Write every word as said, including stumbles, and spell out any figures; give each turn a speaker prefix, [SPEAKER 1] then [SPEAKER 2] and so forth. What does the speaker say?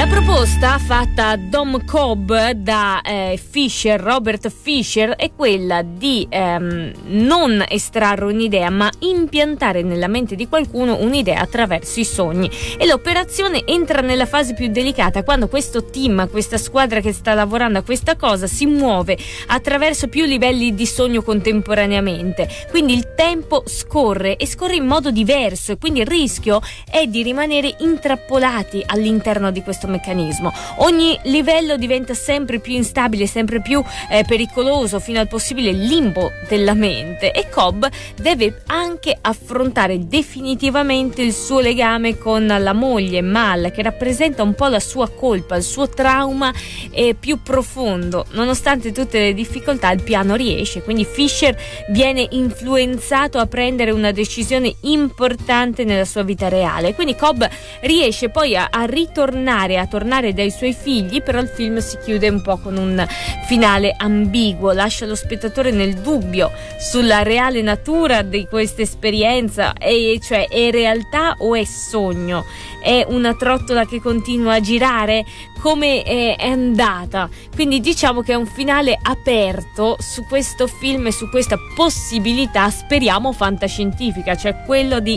[SPEAKER 1] proposta fatta a Dom Cobb da eh, Fisher, Robert Fisher, è quella di ehm, non estrarre un'idea, ma impiantare nella mente di qualcuno un'idea attraverso i sogni. E l'operazione entra nella fase più delicata, quando questo team, questa squadra che sta lavorando a questa cosa, si muove attraverso più livelli di sogno contemporaneamente. Quindi il tempo scorre e scorre in modo diverso, e quindi il rischio è di rimanere intrappolati all'interno di questo meccanismo. Ogni livello diventa sempre più instabile, sempre più eh, pericoloso, fino al possibile limbo della mente, e Cobb deve anche affrontare definitivamente il suo legame con la moglie Mal, che rappresenta un po' la sua colpa, il suo trauma eh, più profondo. Nonostante tutte le difficoltà, il piano riesce, quindi Fisher viene influenzato a prendere una decisione importante nella sua vita reale. Quindi Cobb riesce poi a, a ritornare, a tornare dai suoi figli, però il film si chiude un po' con un finale ambiguo, lascia lo spettatore nel dubbio sulla reale natura di questa esperienza, e cioè è realtà o è sogno? È una trottola che continua a girare? Come è, è andata? Quindi diciamo che è un finale aperto su questo film e su questa possibilità, speriamo fantascientifica, cioè quello di